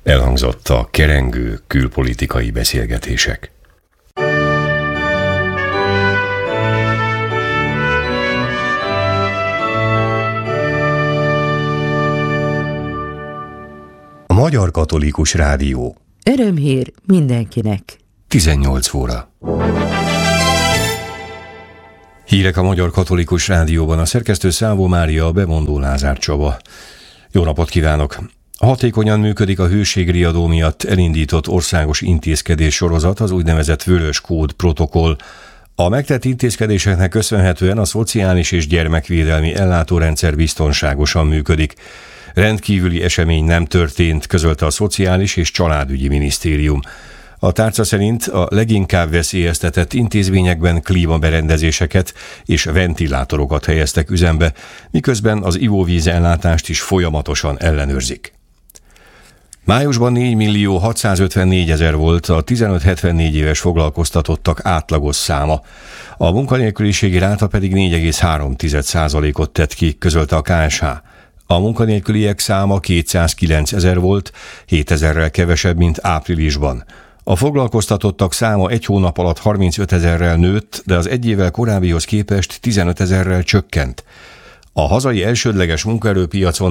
Elhangzott a kerengő külpolitikai beszélgetések. A Magyar Katolikus Rádió. Örömhír mindenkinek. 18 óra. Hírek a Magyar Katolikus Rádióban, a szerkesztő Szávó Mária, a bemondó Lázár Csaba. Jó napot kívánok! Hatékonyan működik a hőségriadó miatt elindított országos intézkedés sorozat, az úgynevezett Vörös Kód protokoll. A megtett intézkedéseknek köszönhetően a szociális és gyermekvédelmi ellátórendszer biztonságosan működik. Rendkívüli esemény nem történt, közölte a Szociális és Családügyi Minisztérium. A tárca szerint a leginkább veszélyeztetett intézményekben klímaberendezéseket és ventilátorokat helyeztek üzembe, miközben az ivóvíz ellátást is folyamatosan ellenőrzik. Májusban 4.654.000 volt a 15-74 éves foglalkoztatottak átlagos száma. A munkanélküliségi ráta pedig 4,3%-ot tett ki, közölte a KSH. A munkanélküliek száma 209.000 volt, 7.000-rel kevesebb, mint áprilisban. A foglalkoztatottak száma egy hónap alatt 35.000-rel nőtt, de az egy évvel korábbihoz képest 15.000-rel csökkent. A hazai elsődleges munkaerőpiacon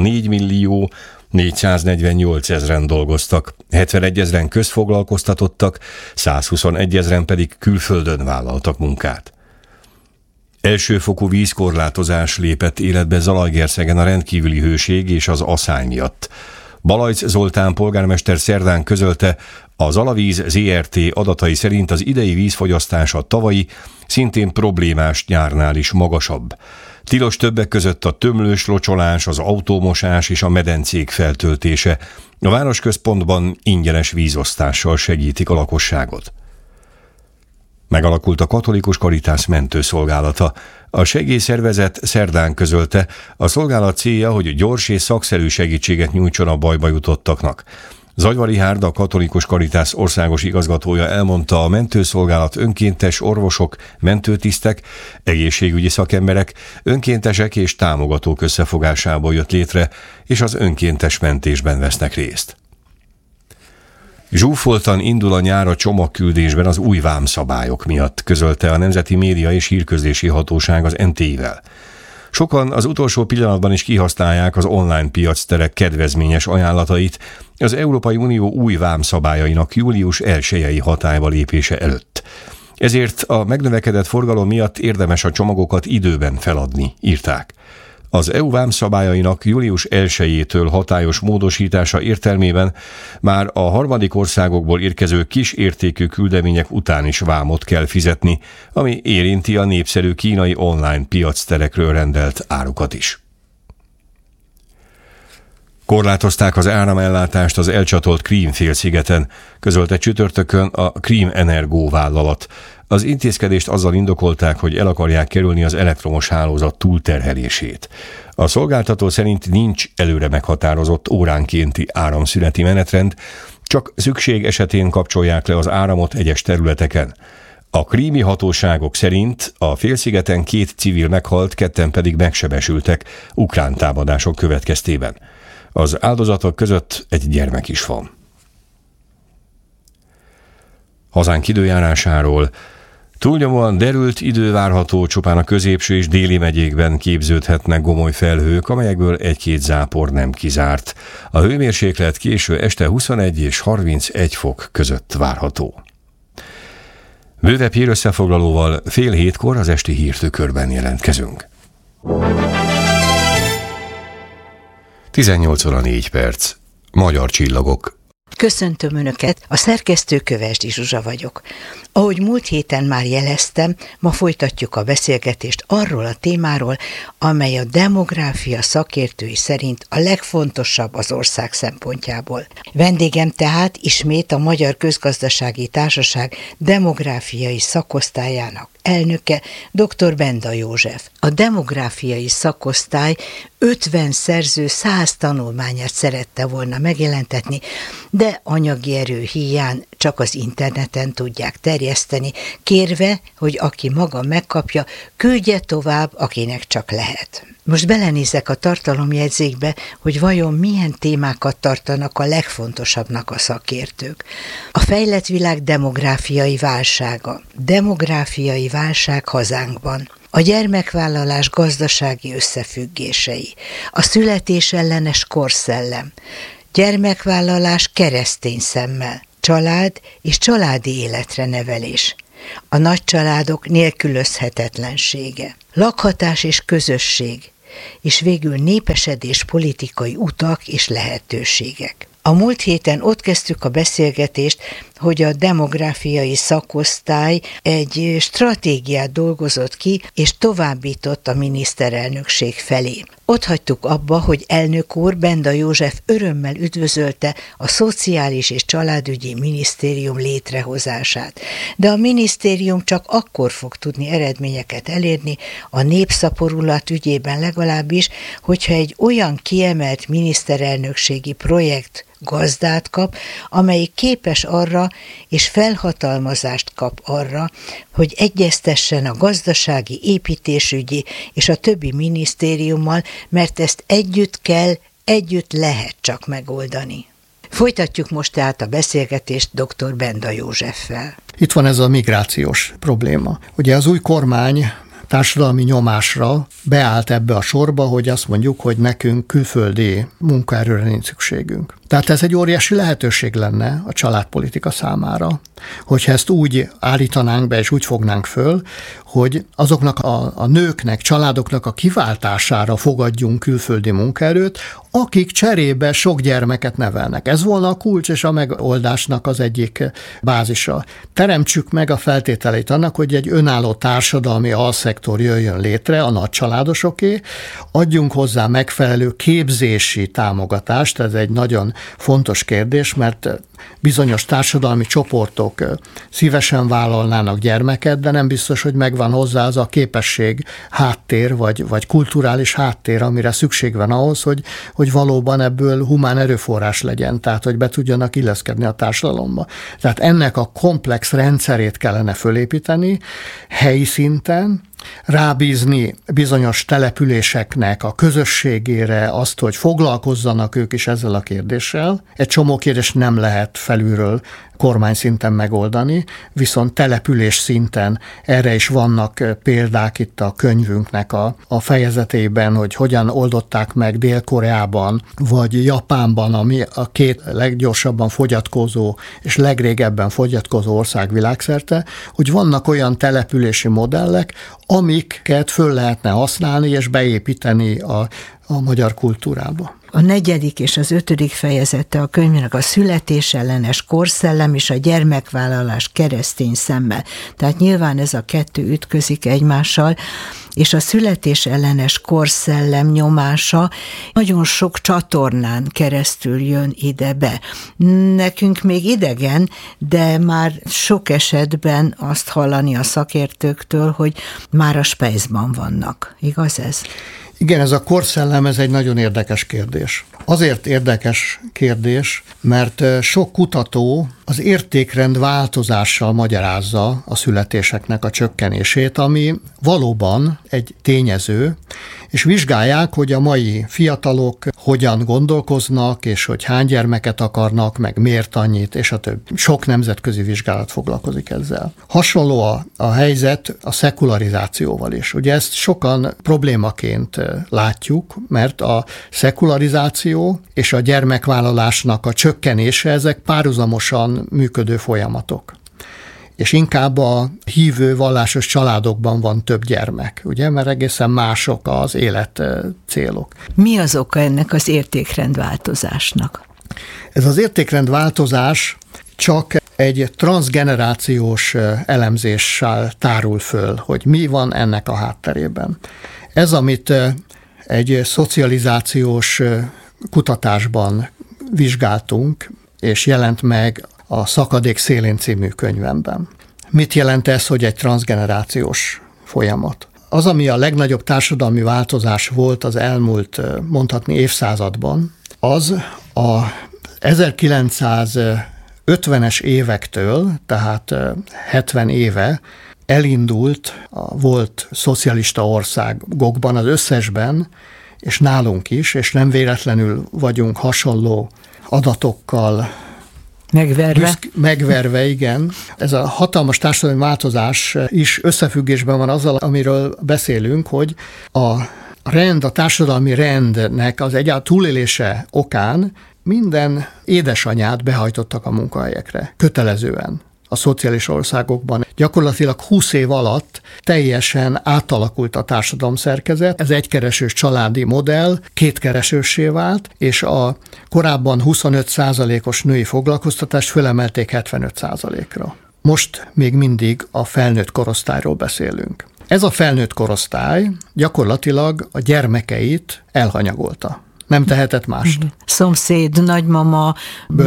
4.448.000-en dolgoztak, 71.000-en közfoglalkoztatottak, 121.000-en pedig külföldön vállaltak munkát. Elsőfokú vízkorlátozás lépett életbe Zalaegerszegen a rendkívüli hőség és az aszály miatt. Balajc Zoltán polgármester szerdán közölte, a Zalavíz ZRT adatai szerint az idei vízfogyasztás a tavalyi, szintén problémás nyárnál is magasabb. Tilos többek között a tömlős locsolás, az autómosás és a medencék feltöltése. A városközpontban ingyenes vízosztással segítik a lakosságot. Megalakult a Katolikus Caritas mentőszolgálata. A segélyszervezet szerdán közölte, a szolgálat célja, hogy gyors és szakszerű segítséget nyújtson a bajba jutottaknak. Zagyvari Hárd, a Katolikus Caritas országos igazgatója elmondta, a mentőszolgálat önkéntes orvosok, mentőtisztek, egészségügyi szakemberek, önkéntesek és támogatók összefogásából jött létre, és az önkéntes mentésben vesznek részt. Zsúfoltan indul a nyár a csomagküldésben az új vámszabályok miatt, közölte a Nemzeti Média és Hírközlési Hatóság az NTI-vel. Sokan az utolsó pillanatban is kihasználják az online piacterek kedvezményes ajánlatait az Európai Unió új vámszabályainak július 1-i hatályba lépése előtt. Ezért a megnövekedett forgalom miatt érdemes a csomagokat időben feladni, írták. Az EU vámszabályainak július 1-től hatályos módosítása értelmében már a harmadik országokból érkező kis értékű küldemények után is vámot kell fizetni, ami érinti a népszerű kínai online piacterekről rendelt árukat is. Korlátozták az áramellátást az elcsatolt Krím-félszigeten, közölte csütörtökön a Krím Energo vállalat. Az intézkedést azzal indokolták, hogy el akarják kerülni az elektromos hálózat túlterhelését. A szolgáltató szerint nincs előre meghatározott óránkénti áramszüneti menetrend, csak szükség esetén kapcsolják le az áramot egyes területeken. A krími hatóságok szerint a félszigeten 2 civil meghalt, 2 pedig megsebesültek ukrán támadások következtében. Az áldozatok között egy gyermek is van. Hazánk időjárásáról. Túlnyomóan derült idő várható, csupán a középső és déli megyékben képződhetnek gomoly felhők, amelyekből 1-2 zápor nem kizárt. A hőmérséklet késő este 21 és 31 fok között várható. Bővebb hírösszefoglalóval 6:30 az esti hírtükörben jelentkezünk. 18:04. Magyar csillagok. Köszöntöm Önöket, a szerkesztő Kövesdi Zsuzsa vagyok. Ahogy múlt héten már jeleztem, ma folytatjuk a beszélgetést arról a témáról, amely a demográfia szakértői szerint a legfontosabb az ország szempontjából. Vendégem tehát ismét a Magyar Közgazdasági Társaság demográfiai szakosztályának elnöke, dr. Benda József. A demográfiai szakosztály 50 szerző 100 tanulmányát szerette volna megjelentetni, de anyagi erő hiány csak az interneten tudják terjeszteni, kérve, hogy aki maga megkapja, küldje tovább, akinek csak lehet. Most belenézek a tartalomjegyzékbe, hogy vajon milyen témákat tartanak a legfontosabbnak a szakértők. A fejlett világ demográfiai válsága. Demográfiai válság hazánkban. A gyermekvállalás gazdasági összefüggései. A születés ellenes korszellem. Gyermekvállalás keresztény szemmel. Család és családi életre nevelés. A nagycsaládok nélkülözhetetlensége. Lakhatás és közösség. És végül népesedés, politikai utak és lehetőségek. A múlt héten ott kezdtük a beszélgetést, hogy a demográfiai szakosztály egy stratégiát dolgozott ki, és továbbított a miniszterelnökség felé. Ott hagytuk abba, hogy elnök úr Benda József örömmel üdvözölte a Szociális és Családügyi Minisztérium létrehozását. De a minisztérium csak akkor fog tudni eredményeket elérni, a népszaporulat ügyében legalábbis, hogyha egy olyan kiemelt miniszterelnökségi projekt gazdát kap, amelyik képes arra és felhatalmazást kap arra, hogy egyeztessen a gazdasági, építésügyi és a többi minisztériummal, mert ezt együtt lehet csak megoldani. Folytatjuk most tehát a beszélgetést dr. Benda Józseffel. Itt van ez a migrációs probléma. Ugye az új kormány társadalmi nyomásra beállt ebbe a sorba, hogy azt mondjuk, hogy nekünk külföldi munkaerőre nincs szükségünk. Tehát ez egy óriási lehetőség lenne a családpolitika számára, hogyha ezt úgy állítanánk be és úgy fognánk föl, hogy azoknak a nőknek, családoknak a kiváltására fogadjunk külföldi munkaerőt, akik cserébe sok gyermeket nevelnek. Ez volna a kulcs és a megoldásnak az egyik bázisa. Teremtsük meg a feltételeit annak, hogy egy önálló társadalmi alszektor jöjjön létre, a nagycsaládosoké, adjunk hozzá megfelelő képzési támogatást, ez egy nagyon fontos kérdés, mert bizonyos társadalmi csoportok szívesen vállalnának gyermeket, de nem biztos, hogy megvan hozzá az a képesség, háttér, vagy kulturális háttér, amire szükség van ahhoz, hogy valóban ebből humán erőforrás legyen, tehát hogy be tudjanak illeszkedni a társadalomba. Tehát ennek a komplex rendszerét kellene fölépíteni helyi szinten, rábízni bizonyos településeknek a közösségére azt, hogy foglalkozzanak ők is ezzel a kérdéssel. Egy csomó kérdést nem lehet felülről kormány szinten megoldani, viszont település szinten erre is vannak példák itt a könyvünknek a fejezetében, hogy hogyan oldották meg Dél-Koreában, vagy Japánban, ami a két leggyorsabban fogyatkozó és legrégebben fogyatkozó ország világszerte, hogy vannak olyan települési modellek, amiket föl lehetne használni és beépíteni a magyar kultúrába. A 4. és az 5. fejezete a könyvnek a születés ellenes korszellem és a gyermekvállalás keresztény szemmel. Tehát nyilván ez a kettő ütközik egymással, és a születés ellenes korszellem nyomása nagyon sok csatornán keresztül jön ide be. Nekünk még idegen, de már sok esetben azt hallani a szakértőktől, hogy már a spejzban vannak. Igaz ez? Igen, ez a korszellem, ez egy nagyon érdekes kérdés. Azért érdekes kérdés, mert sok kutató az értékrend változással magyarázza a születéseknek a csökkenését, ami valóban egy tényező, és vizsgálják, hogy a mai fiatalok hogyan gondolkoznak, és hogy hány gyermeket akarnak, meg miért annyit, és a többi. Sok nemzetközi vizsgálat foglalkozik ezzel. Hasonló a helyzet a szekularizációval is. Ugye ezt sokan problémaként látjuk, mert a szekularizáció és a gyermekvállalásnak a csökkenése, ezek párhuzamosan működő folyamatok. És inkább a hívő vallásos családokban van több gyermek, ugye, mert egészen mások az életcélok. Mi az oka ennek az értékrendváltozásnak? Ez az értékrendváltozás csak egy transzgenerációs elemzéssel tárul föl, hogy mi van ennek a hátterében. Ez, amit egy szocializációs kutatásban vizsgáltunk, és jelent meg a Szakadék szélén című könyvemben. Mit jelent ez, hogy egy transzgenerációs folyamat? Az, ami a legnagyobb társadalmi változás volt az elmúlt, mondhatni évszázadban, az a 1950-es évektől, tehát 70 éve elindult a volt szocialista országokban, az összesben, és nálunk is, és nem véletlenül vagyunk hasonló adatokkal megverve, igen. Ez a hatalmas társadalmi változás is összefüggésben van azzal, amiről beszélünk, hogy a társadalmi rendnek az egyáltalán túlélése okán minden édesanyát behajtottak a munkahelyekre, kötelezően. A szociális országokban. Gyakorlatilag 20 év alatt teljesen átalakult a társadalomszerkezet. Ez egykeresős családi modell kétkeresőssé vált, és a korábban 25%-os női foglalkoztatást fölemelték 75%-ra. Most még mindig a felnőtt korosztályról beszélünk. Ez a felnőtt korosztály gyakorlatilag a gyermekeit elhanyagolta. Nem tehetett mást. Szomszéd, nagymama,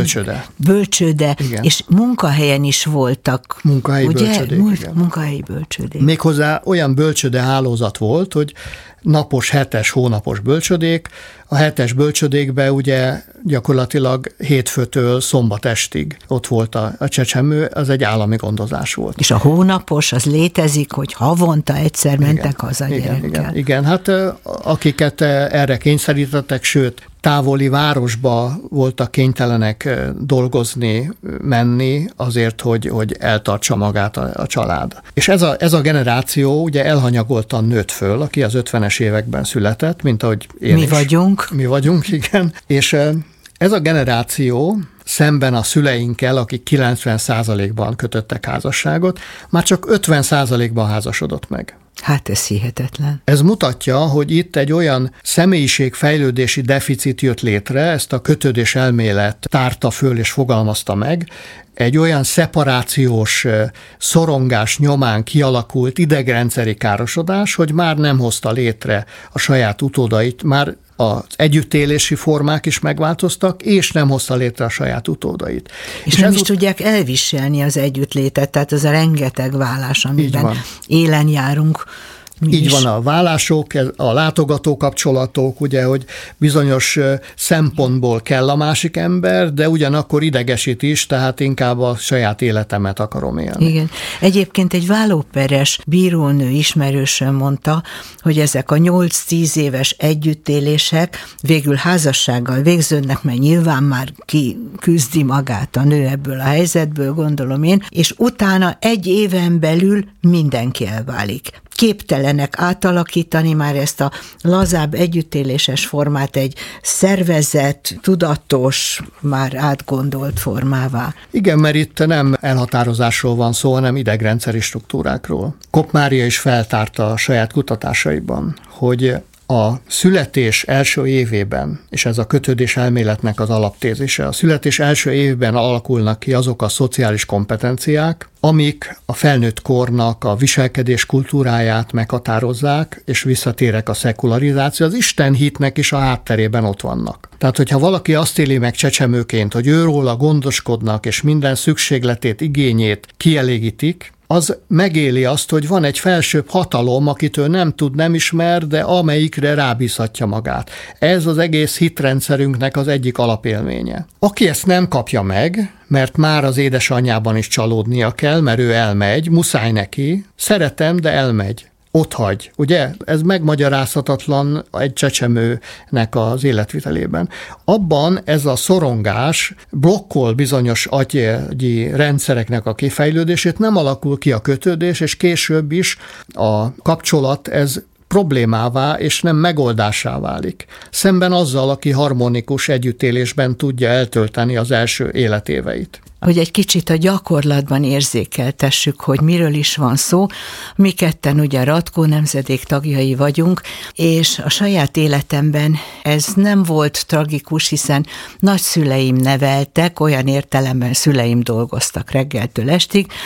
bölcsőde, és munkahelyen is voltak. Munkahelyi bölcsődék. Munkahelyi bölcsődék. Méghozzá olyan bölcsőde hálózat volt, hogy napos, hetes, hónapos bölcsödék. A hetes bölcsödékben ugye gyakorlatilag hétfőtől szombat estig ott volt a csecsemő, az egy állami gondozás volt. És a hónapos az létezik, hogy havonta egyszer mentek haza gyerekkel. Igen, hát akiket erre kényszerítettek, sőt, távoli városba voltak kénytelenek dolgozni, menni azért, hogy eltartsa magát a család. És ez a generáció ugye elhanyagoltan nőtt föl, aki az 50-es években született, mint ahogy én Mi is. vagyunk. Mi vagyunk, igen. És ez a generáció szemben a szüleinkkel, akik 90%-ban kötöttek házasságot, már csak 50%-ban házasodott meg. Hát ez hihetetlen. Ez mutatja, hogy itt egy olyan személyiségfejlődési deficit jött létre, ezt a kötődés elmélet tárta föl és fogalmazta meg, egy olyan szeparációs szorongás nyomán kialakult idegrendszeri károsodás, hogy már nem hozta létre a saját utódait, már az együttélési formák is megváltoztak, és nem hozta létre a saját utódait. És nem is tudják elviselni az együttlétet, tehát az a rengeteg vállás, amiben élen járunk. Így van, a vállások, a látogató kapcsolatok, ugye, hogy bizonyos szempontból kell a másik ember, de ugyanakkor idegesít is, tehát inkább a saját életemet akarom élni. Igen. Egyébként egy vállóperes bírónő ismerősöm mondta, hogy ezek a 8-10 éves együttélések végül házassággal végződnek, mert nyilván már kiküzdi magát a nő ebből a helyzetből, gondolom én, és utána egy éven belül mindenki elválik. Képtelenek átalakítani már ezt a lazább együttéléses formát egy szervezett, tudatos, már átgondolt formává. Igen, mert itt nem elhatározásról van szó, hanem idegrendszeri struktúrákról. Kopp Mária is feltárta a saját kutatásaiban, hogy a születés első évében, és ez a kötődés elméletnek az alaptézise, a születés első évben alakulnak ki azok a szociális kompetenciák, amik a felnőtt kornak a viselkedés kultúráját meghatározzák, és visszatérek a szekularizáció, az Isten hitnek is a hátterében ott vannak. Tehát, hogyha valaki azt éli meg csecsemőként, hogy őróla gondoskodnak, és minden szükségletét, igényét kielégítik, az megéli azt, hogy van egy felsőbb hatalom, akit ő nem tud, nem ismer, de amelyikre rábízhatja magát. Ez az egész hitrendszerünknek az egyik alapélménye. Aki ezt nem kapja meg, mert már az édesanyjában is csalódnia kell, mert ő elmegy, muszáj neki, szeretem, de elmegy. Otthagy, ugye? Ez megmagyarázhatatlan egy csecsemőnek az életvitelében. Abban ez a szorongás blokkol bizonyos agyi rendszereknek a kifejlődését, nem alakul ki a kötődés, és később is a kapcsolat ez problémává és nem megoldásá válik. Szemben azzal, aki harmonikus együttélésben tudja eltölteni az első életéveit. Hogy egy kicsit a gyakorlatban érzékeltessük, hogy miről is van szó. Mi ketten ugye a Ratkó nemzedék tagjai vagyunk, és a saját életemben ez nem volt tragikus, hiszen nagyszüleim neveltek, olyan értelemben szüleim dolgoztak reggeltől estig,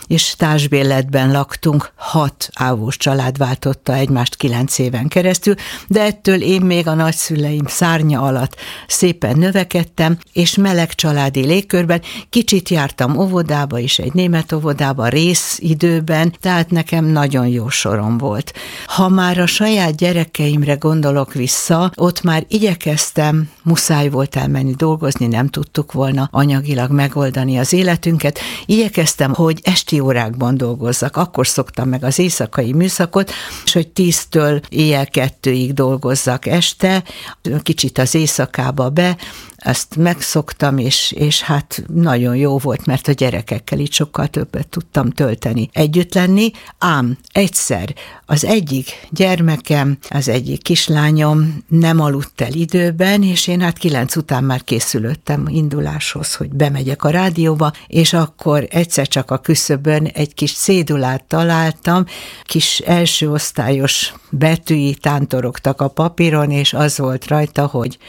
és társbérletben laktunk, 6 ávós család váltotta egymást 9 éven keresztül, de ettől én még a nagyszüleim szárnya alatt szépen növekedtem, és meleg családi légkörben, kicsit jártam óvodába is, egy német óvodába részidőben, tehát nekem nagyon jó sorom volt. Ha már a saját gyerekeimre gondolok vissza, ott már igyekeztem, muszáj volt elmenni dolgozni, nem tudtuk volna anyagilag megoldani az életünket, igyekeztem, hogy esti órákban dolgozzak, akkor szoktam meg az éjszakai műszakot, és hogy 10-től éjjel 2-ig dolgozzak este, kicsit az éjszakába be, ezt megszoktam, és hát nagyon jó volt, mert a gyerekekkel így sokkal többet tudtam tölteni, együtt lenni, ám egyszer az egyik gyermekem, az egyik kislányom nem aludt el időben, és én hát 9 után már készülöttem induláshoz, hogy bemegyek a rádióba, és akkor egyszer csak a küszöbön egy kis cédulát találtam, kis első osztályos betűi tántorogtak a papíron, és az volt rajta, hogy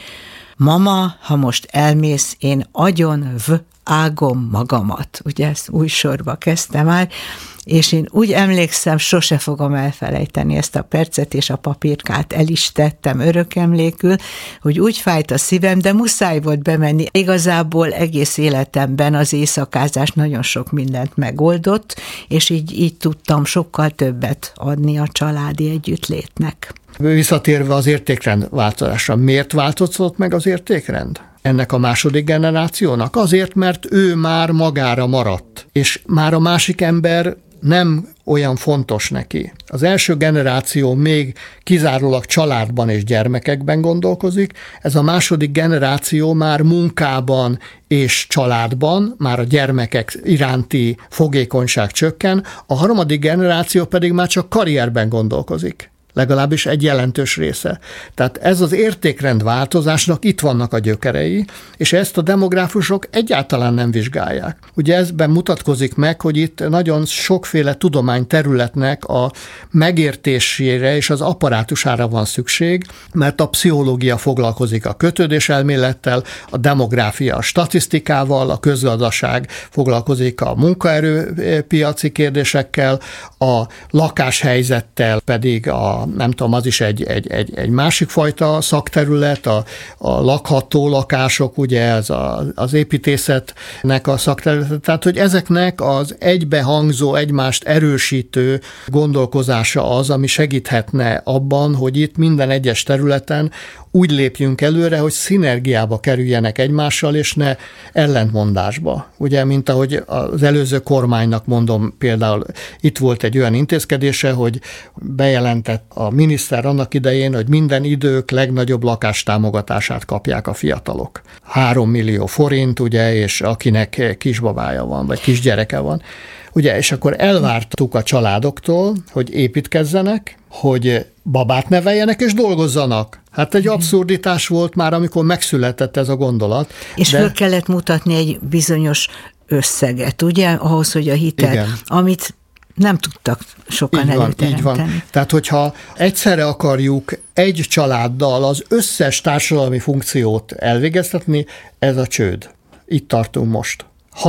mama, ha most elmész, én agyon ágom magamat. Ugye ezt új sorba kezdtem már, és én úgy emlékszem, sose fogom elfelejteni ezt a percet, és a papírkát el is tettem örökemlékül, hogy úgy fájt a szívem, de muszáj volt bemenni. Igazából egész életemben az éjszakázás nagyon sok mindent megoldott, és így tudtam sokkal többet adni a családi együttlétnek. Visszatérve az értékrend változásra, miért változott meg az értékrend? Ennek a második generációnak? Azért, mert ő már magára maradt, és már a másik ember nem olyan fontos neki. Az első generáció még kizárólag családban és gyermekekben gondolkozik, ez a második generáció már munkában és családban, már a gyermekek iránti fogékonyság csökken, a harmadik generáció pedig már csak karrierben gondolkozik. Legalábbis egy jelentős része. Tehát ez az értékrend változásnak itt vannak a gyökerei, és ezt a demográfusok egyáltalán nem vizsgálják. Ugye ezben mutatkozik meg, hogy itt nagyon sokféle tudományterületnek a megértésére és az apparátusára van szükség, mert a pszichológia foglalkozik a kötődéselmélettel, a demográfia a statisztikával, a közgazdaság foglalkozik a munkaerőpiaci kérdésekkel, a lakáshelyzettel pedig nem tudom, az is egy másik fajta szakterület, a lakható lakások, ugye ez az építészetnek a szakterülete. Tehát, hogy ezeknek az egybehangzó, egymást erősítő gondolkozása az, ami segíthetne abban, hogy itt minden egyes területen úgy lépjünk előre, hogy szinergiába kerüljenek egymással, és ne ellentmondásba. Ugye, mint ahogy az előző kormánynak mondom, például itt volt egy olyan intézkedése, hogy bejelentett a miniszter annak idején, hogy minden idők legnagyobb lakástámogatását kapják a fiatalok. 3 millió forint, ugye, és akinek kisbabája van, vagy kisgyereke van. Ugye, és akkor elvártuk a családoktól, hogy építkezzenek, hogy babát neveljenek és dolgozzanak. Hát egy abszurditás volt már, amikor megszületett ez a gondolat. És föl kellett mutatni egy bizonyos összeget, ugye, ahhoz, hogy a hitel, igen, amit nem tudtak sokan előteremteni. Így van. Tehát, hogyha egyszerre akarjuk egy családdal az összes társadalmi funkciót elvégeztetni, ez a csőd. Itt tartunk most.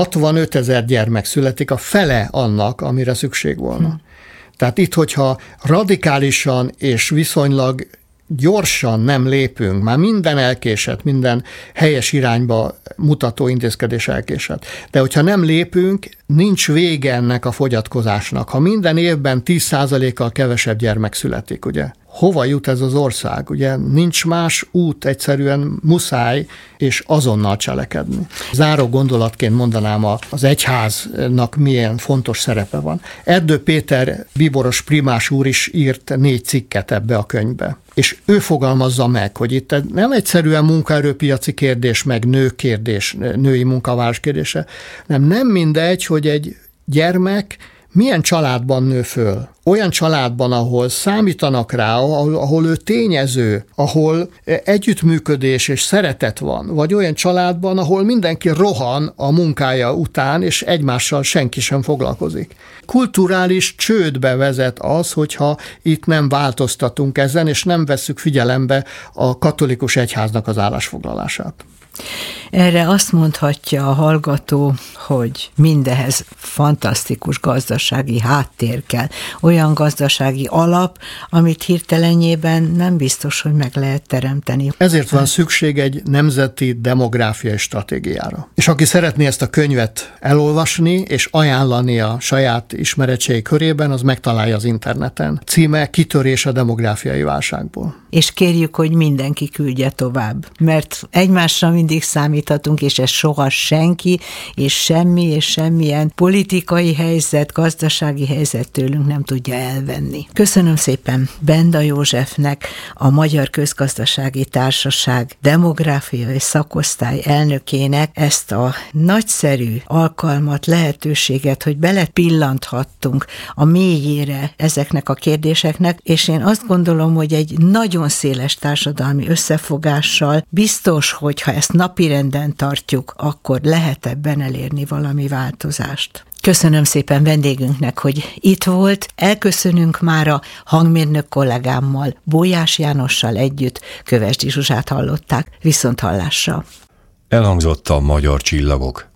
65 000 gyermek születik, a fele annak, amire szükség volna. Tehát itt, hogyha radikálisan és viszonylag gyorsan nem lépünk, már minden elkésett, minden helyes irányba mutató intézkedés elkésett. De hogyha nem lépünk, nincs vége ennek a fogyatkozásnak. Ha minden évben 10%-kal kevesebb gyermek születik, ugye? Hova jut ez az ország? Ugye nincs más út, egyszerűen muszáj és azonnal cselekedni. Záró gondolatként mondanám, az egyháznak milyen fontos szerepe van. Erdő Péter bíboros primás úr is írt 4 cikket ebbe a könyvbe. És ő fogalmazza meg, hogy itt nem egyszerűen munkaerőpiaci kérdés, meg nőkérdés, női munkavállalás kérdése, nem mindegy, hogy egy gyermek milyen családban nő föl. Olyan családban, ahol számítanak rá, ahol ő tényező, ahol együttműködés és szeretet van, vagy olyan családban, ahol mindenki rohan a munkája után, és egymással senki sem foglalkozik. Kulturális csődbe vezet az, hogyha itt nem változtatunk ezen, és nem vesszük figyelembe a katolikus egyháznak az állásfoglalását. Erre azt mondhatja a hallgató, hogy mindehez fantasztikus gazdasági háttér kell. Olyan gazdasági alap, amit hirtelenjében nem biztos, hogy meg lehet teremteni. Ezért van szükség egy nemzeti demográfiai stratégiára. És aki szeretné ezt a könyvet elolvasni és ajánlani a saját ismeretségi körében, az megtalálja az interneten. Címe Kitörés a demográfiai válságból. És kérjük, hogy mindenki küldje tovább, mert egymásra mindig számíthatunk, és ez soha senki, és semmi, és semmilyen politikai helyzet, gazdasági helyzet tőlünk nem tudja elvenni. Köszönöm szépen Benda Józsefnek, a Magyar Közgazdasági Társaság demográfiai szakosztály elnökének ezt a nagyszerű alkalmat, lehetőséget, hogy belepillanthattunk a mélyére ezeknek a kérdéseknek, és én azt gondolom, hogy egy nagyon széles társadalmi összefogással biztos, hogyha ezt napirenden tartjuk, akkor lehet ebben elérni valami változást. Köszönöm szépen vendégünknek, hogy itt volt. Elköszönünk már a hangmérnök kollégámmal, Bójás Jánossal együtt. Kövesdi Zsuzsát hallották. Viszonthallásra. Elhangzott a Magyar Csillagok.